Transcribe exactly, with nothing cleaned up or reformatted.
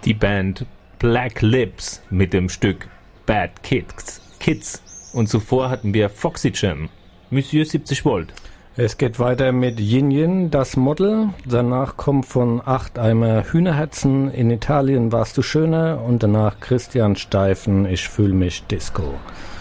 Die Band Black Lips mit dem Stück Bad Kids. Kids. Und zuvor hatten wir Foxygen, Monsieur siebzig Volt. Es geht weiter mit Yin Yin, das Model. Danach kommt von acht Eimer Hühnerherzen. In Italien warst du schöner. Und danach Christian Steifen, ich fühl mich Disco.